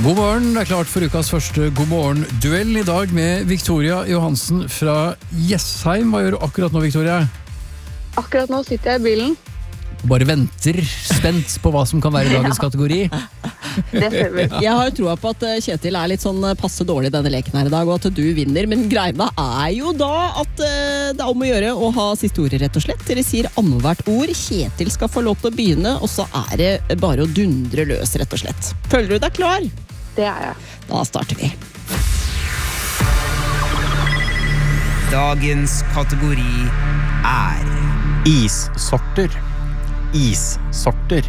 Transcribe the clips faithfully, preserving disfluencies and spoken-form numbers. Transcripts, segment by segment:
God morgen, det er klart for ukas første God morgen-duell I dag med Victoria Johansen fra Jessheim. Hva gjør du akkurat nå, Victoria? Akkurat nå sitter jeg I bilen. Bare venter, spent på hva som kan være dagens kategori. Det ser vi. Jeg har jo troa på at Kjetil er litt sånn passe dårlig I denne leken her I dag, og at du vinner, men greia er jo da at det er om å gjøre å ha siste ordet, rett og slett. Dere sier annethvert ord, Kjetil skal få lov til å begynne, og så er det bare å dundre løs, rett og slett. Føler du deg klar? Det er jeg. Da starter vi. Dagens kategori er Issorter. Issorter.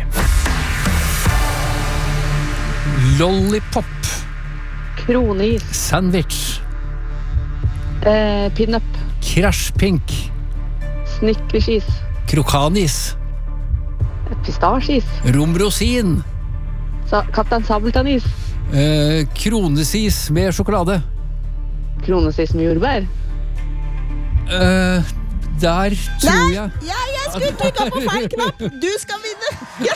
Lollipop. Kronis. Sandwich. Eh, Pin-up. Crash Pink. Snickerskis. Krokanis. Pistasjis. Romrosin. Sa Kaptein Sabeltannis. Eh, kronesis med sjokolade. Kronesis med jordbær. Eh, der tror jeg Ja, jeg skulle trykka på feil knapp! Du skal vinne!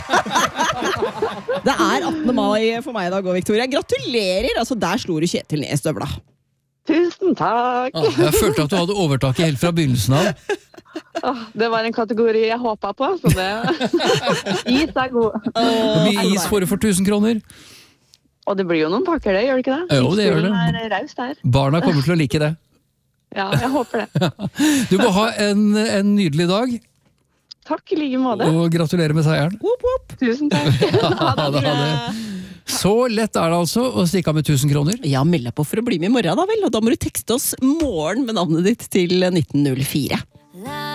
Det er attende mai for meg I dag, Victoria. Gratulerer! Altså, der slo du Kjetil ned I støvla. Tusen takk! ah, Jeg følte at du hadde overtaket helt fra begynnelsen av. Åh, det var en kategori jeg håpet på, så det... Is er god. Hvor mye is får du for tusen kroner? Og det blir jo noen pakker det, gjør det ikke det? Jo, det gjør det. Isskolen er raust her. Barna kommer til å like det. Ja, jeg håper det. Du må ha en, en nydelig dag, Takk I like måte. og gratulerer med seieren. Whoop, whoop. Tusen takk. Ha det, ha det. Så lett er det altså å stikke av med tusen kroner. Ja, meld deg på for å bli med I morgen da vel, og da må du tekste oss morgen med navnet ditt til nitten null fire.